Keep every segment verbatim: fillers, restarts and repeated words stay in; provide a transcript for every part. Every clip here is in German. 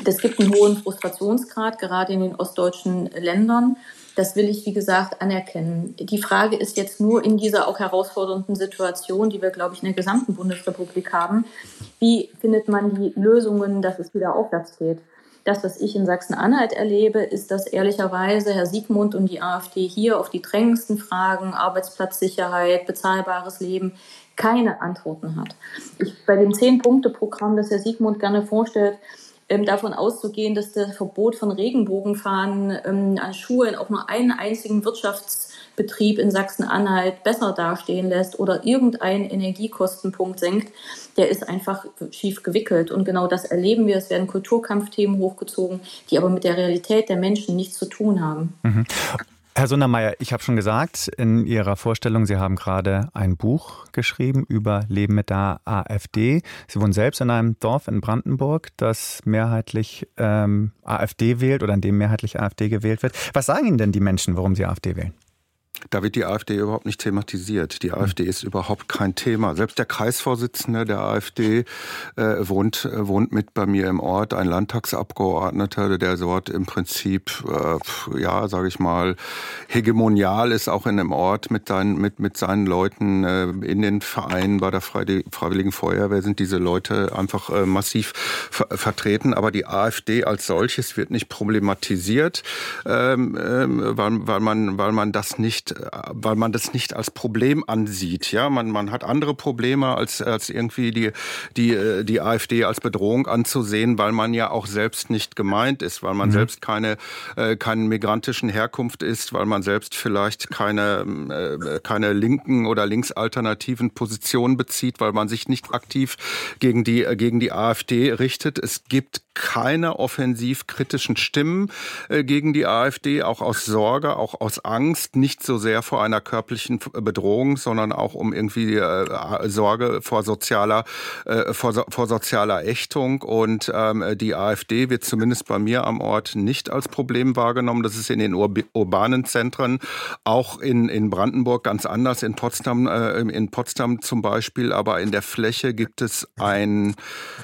Es gibt einen hohen Frustrationsgrad, gerade in den ostdeutschen Ländern. Das will ich, wie gesagt, anerkennen. Die Frage ist jetzt nur in dieser auch herausfordernden Situation, die wir, glaube ich, in der gesamten Bundesrepublik haben, wie findet man die Lösungen, dass es wieder aufwärts geht? Das, was ich in Sachsen-Anhalt erlebe, ist, dass ehrlicherweise Herr Siegmund und die AfD hier auf die drängendsten Fragen, Arbeitsplatzsicherheit, bezahlbares Leben, keine Antworten hat. Ich, bei dem Zehn-Punkte-Programm, das Herr Siegmund gerne vorstellt, ähm, davon auszugehen, dass das Verbot von Regenbogenfahnen ähm, an Schulen auch nur einen einzigen Wirtschaftsbetrieb in Sachsen-Anhalt besser dastehen lässt oder irgendeinen Energiekostenpunkt senkt, der ist einfach schief gewickelt. Und genau das erleben wir. Es werden Kulturkampfthemen hochgezogen, die aber mit der Realität der Menschen nichts zu tun haben. Mhm. Herr Sundermeier, ich habe schon gesagt, in Ihrer Vorstellung, Sie haben gerade ein Buch geschrieben über Leben mit der AfD. Sie wohnen selbst in einem Dorf in Brandenburg, das mehrheitlich ähm, AfD wählt oder in dem mehrheitlich AfD gewählt wird. Was sagen Ihnen denn die Menschen, warum sie AfD wählen? Da wird die AfD überhaupt nicht thematisiert. Die AfD ist überhaupt kein Thema. Selbst der Kreisvorsitzende der AfD äh, wohnt, äh, wohnt mit bei mir im Ort, ein Landtagsabgeordneter, der dort im Prinzip, äh, ja, sage ich mal, hegemonial ist, auch in dem Ort mit seinen, mit, mit seinen Leuten äh, in den Vereinen bei der Freiwilligen Feuerwehr sind diese Leute einfach äh, massiv ver- vertreten. Aber die AfD als solches wird nicht problematisiert, ähm, äh, weil, weil man, weil man das nicht weil man das nicht als Problem ansieht. Ja, man, man hat andere Probleme, als, als irgendwie die, die, die AfD als Bedrohung anzusehen, weil man ja auch selbst nicht gemeint ist, weil man mhm. selbst keine, äh, keine migrantischen Herkunft ist, weil man selbst vielleicht keine, äh, keine linken oder linksalternativen Positionen bezieht, weil man sich nicht aktiv gegen die, gegen die AfD richtet. Es gibt keine offensiv kritischen Stimmen äh, gegen die AfD, auch aus Sorge, auch aus Angst, nicht so sehr vor einer körperlichen Bedrohung, sondern auch um irgendwie äh, Sorge vor sozialer, äh, vor, so, vor sozialer Ächtung. Und ähm, die AfD wird zumindest bei mir am Ort nicht als Problem wahrgenommen. Das ist in den ur- urbanen Zentren, auch in, in Brandenburg ganz anders, in Potsdam, äh, in Potsdam zum Beispiel. Aber in der Fläche gibt es ein,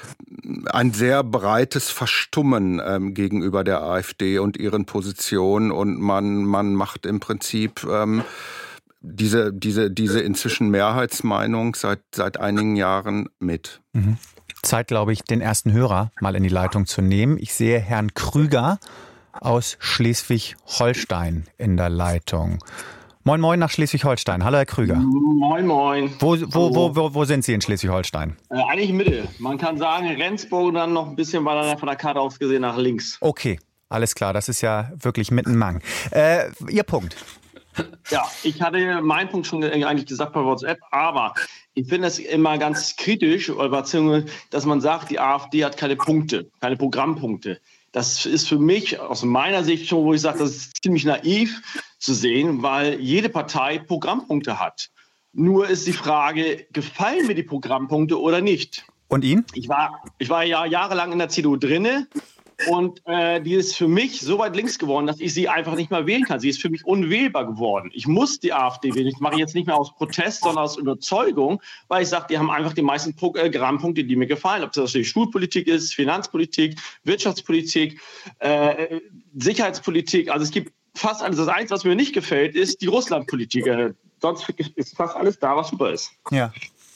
ein sehr breites Verstummen ähm, gegenüber der AfD und ihren Positionen. Und man, man macht im Prinzip ähm, diese, diese, diese inzwischen Mehrheitsmeinung seit, seit einigen Jahren mit. Mhm. Zeit, glaube ich, den ersten Hörer mal in die Leitung zu nehmen. Ich sehe Herrn Krüger aus Schleswig-Holstein in der Leitung. Moin, moin nach Schleswig-Holstein. Hallo, Herr Krüger. Moin, moin. Wo, wo, wo, wo, wo sind Sie in Schleswig-Holstein? Äh, eigentlich Mitte. Man kann sagen, Rendsburg und dann noch ein bisschen weiter von der Karte aus gesehen nach links. Okay, alles klar. Das ist ja wirklich mittenmang. Äh, Ihr Punkt. Ja, ich hatte meinen Punkt schon eigentlich gesagt bei WhatsApp, aber ich finde es immer ganz kritisch, dass man sagt, die AfD hat keine Punkte, keine Programmpunkte. Das ist für mich aus meiner Sicht schon, wo ich sage, das ist ziemlich naiv zu sehen, weil jede Partei Programmpunkte hat. Nur ist die Frage, gefallen mir die Programmpunkte oder nicht? Und Ihnen? Ich war, ich war ja jahrelang in der C D U drinne und äh, die ist für mich so weit links geworden, dass ich sie einfach nicht mehr wählen kann. Sie ist für mich unwählbar geworden. Ich muss die AfD wählen. Das mache ich jetzt nicht mehr aus Protest, sondern aus Überzeugung, weil ich sage, die haben einfach die meisten Programmpunkte, die mir gefallen. Ob das die Schulpolitik ist, Finanzpolitik, Wirtschaftspolitik, äh, Sicherheitspolitik. Also es gibt fast alles. Das Einzige, was mir nicht gefällt, ist die Russlandpolitik. Äh, sonst ist fast alles da, was super ist. Ja.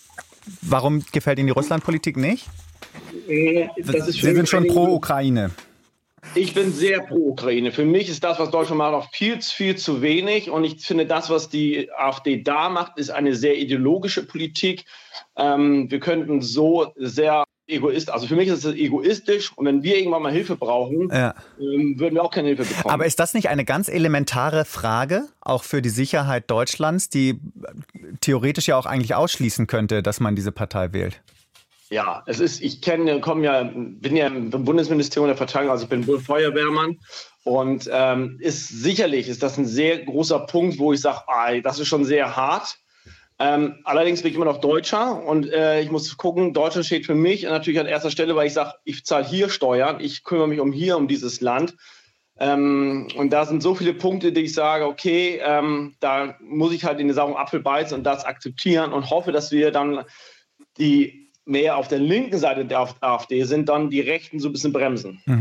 Warum gefällt Ihnen die Russlandpolitik nicht? Das ist Sie sind schon pro Ukraine. Ich bin sehr pro Ukraine. Für mich ist das, was Deutschland macht, auch viel, viel zu wenig. Und ich finde, das, was die AfD da macht, ist eine sehr ideologische Politik. Ähm, wir könnten so sehr egoistisch, also für mich ist es egoistisch. Und wenn wir irgendwann mal Hilfe brauchen, ja. ähm, würden wir auch keine Hilfe bekommen. Aber ist das nicht eine ganz elementare Frage, auch für die Sicherheit Deutschlands, die theoretisch ja auch eigentlich ausschließen könnte, dass man diese Partei wählt? Ja, es ist, ich kenne, komme ja, bin ja im Bundesministerium der Verteidigung, also ich bin Feuerwehrmann und ähm, ist sicherlich ist das ein sehr großer Punkt, wo ich sage, ah, das ist schon sehr hart. Ähm, allerdings bin ich immer noch Deutscher und äh, ich muss gucken, Deutschland steht für mich natürlich an erster Stelle, weil ich sage, ich zahle hier Steuern, ich kümmere mich um hier, um dieses Land. Ähm, und da sind so viele Punkte, die ich sage, okay, ähm, da muss ich halt in den sauren Apfel beißen und das akzeptieren und hoffe, dass wir dann die mehr auf der linken Seite der AfD sind, dann die Rechten so ein bisschen bremsen. Mhm.